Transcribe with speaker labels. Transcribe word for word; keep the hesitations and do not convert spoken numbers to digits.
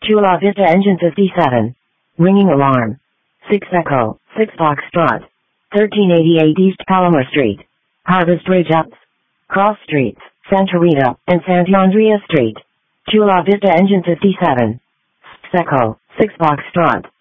Speaker 1: Chula Vista Engine fifty-seven. Ringing alarm. six Echo, six Foxtrot. thirteen eighty-eight East Palomar Street. Harvest Ridge Ups. Cross Streets, Santa Rita, and Santa Andrea Street. Chula Vista Engine fifty-seven. six Echo, six Foxtrot.